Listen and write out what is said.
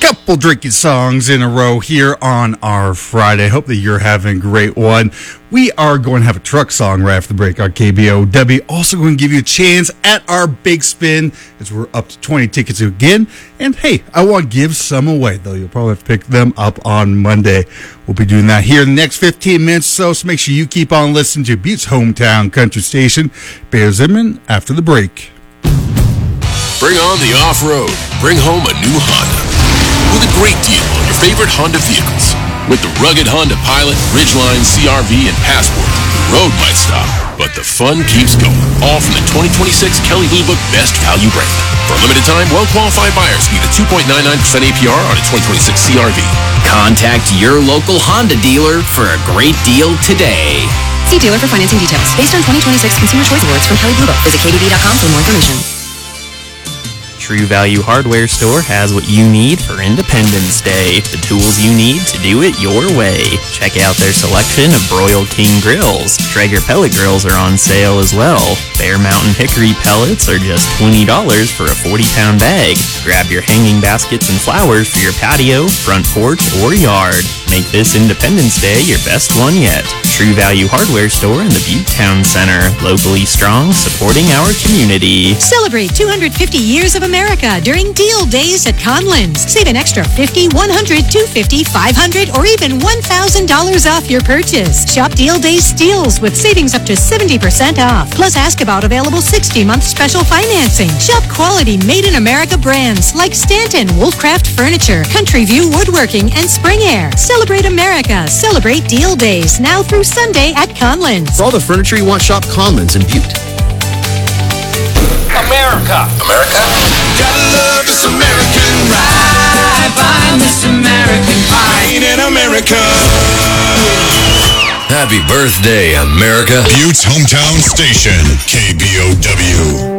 couple drinking songs in a row here on our Friday. Hope that you're having a great one. We are going to have a truck song right after the break on KBOW. Also going to give you a chance at our big spin as we're up to 20 tickets again. And hey, I want to give some away, though. You'll probably have to pick them up on Monday. We'll be doing that here in the next 15 minutes or so make sure you keep on listening to Butte's hometown country station, Bear Zimmerman, after the break. Bring on the off-road. Bring home a new Honda with a great deal on your favorite Honda vehicles. With the rugged Honda Pilot, Ridgeline, CR-V, and Passport, the road might stop, but the fun keeps going. All from the 2026 Kelley Blue Book Best Value Brand. For a limited time, well-qualified buyers get a 2.99% APR on a 2026 CR-V. Contact your local Honda dealer for a great deal today. See dealer for financing details. Based on 2026 Consumer Choice Awards from Kelley Blue Book. Visit KBB.com for more information. True Value Hardware Store has what you need for Independence Day. The tools you need to do it your way. Check out their selection of Broil King grills. Traeger pellet grills are on sale as well. Bear Mountain Hickory pellets are just $20 for a 40-pound bag. Grab your hanging baskets and flowers for your patio, front porch, or yard. Make this Independence Day your best one yet. True Value Hardware Store in the Butte Town Center. Locally strong, supporting our community. Celebrate 250 years of America during Deal Days at Conlins. Save an extra $50, $100, $250, $500, or even $1,000 off your purchase. Shop Deal Days steals with savings up to 70% off. Plus, ask about available 60-month special financing. Shop quality made-in-America brands like Stanton, Wolfcraft Furniture, Country View Woodworking, and Spring Air. Celebrate America. Celebrate Deal Days now through Sunday at Conlins. For all the furniture you want, shop Conlins in Butte. America. Gotta love this American ride. Buy this American pie. Made in America. Happy birthday, America. Butte's hometown station, KBOW.